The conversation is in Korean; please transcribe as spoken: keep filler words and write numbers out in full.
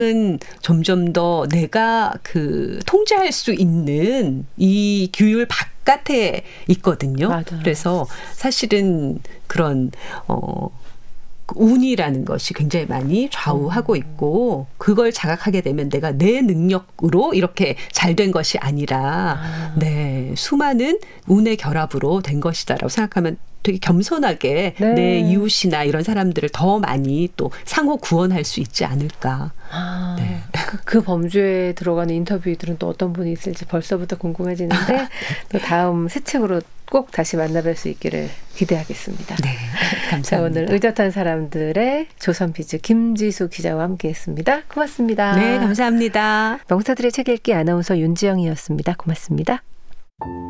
은 점점 더 내가 그 통제할 수 있는 이 규율 바깥에 있거든요. 맞아요. 그래서 사실은 그런 어 운이라는 것이 굉장히 많이 좌우하고 있고 그걸 자각하게 되면 내가 내 능력으로 이렇게 잘 된 것이 아니라 아. 네, 수많은 운의 결합으로 된 것이다라고 생각하면 되게 겸손하게 네. 내 이웃이나 이런 사람들을 더 많이 또 상호 구원할 수 있지 않을까. 아, 네. 그, 그 범주에 들어가는 인터뷰들은 또 어떤 분이 있을지 벌써부터 궁금해지는데 또 다음 새 책으로 꼭 다시 만나뵐 수 있기를 기대하겠습니다. 네, 감사합니다. 자, 오늘 의젓한 사람들의 조선비즈 김지수 기자와 함께했습니다. 고맙습니다. 네, 감사합니다. 명사들의 책 읽기 아나운서 윤지영이었습니다. 고맙습니다.